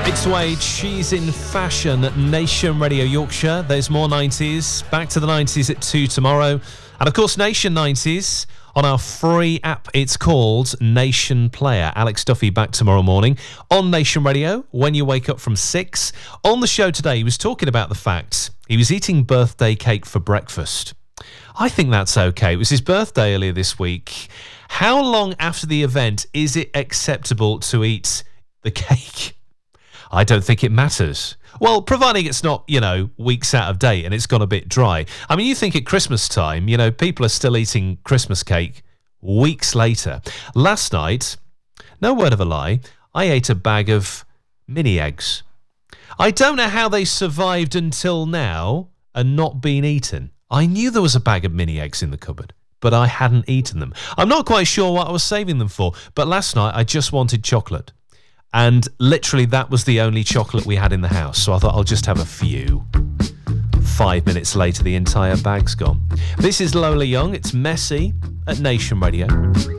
It's Wade, she's in fashion at Nation Radio Yorkshire. There's more 90s. Back to the 90s at 2 tomorrow. And of course, Nation 90s on our free app. It's called Nation Player. Alex Duffy back tomorrow morning on Nation Radio when you wake up from 6. On the show today, he was talking about the fact he was eating birthday cake for breakfast. I think that's okay. It was his birthday earlier this week. How long after the event is it acceptable to eat the cake? I don't think it matters. Well, providing it's not, weeks out of date and it's gone a bit dry. I mean, you think at Christmas time, people are still eating Christmas cake weeks later. Last night, no word of a lie, I ate a bag of mini eggs. I don't know how they survived until now and not been eaten. I knew there was a bag of mini eggs in the cupboard, but I hadn't eaten them. I'm not quite sure what I was saving them for, but last night I just wanted chocolate. And literally that was the only chocolate we had in the house. So I thought I'll just have a few. 5 minutes later, the entire bag's gone. This is Lola Young. It's Messy at Nation Radio.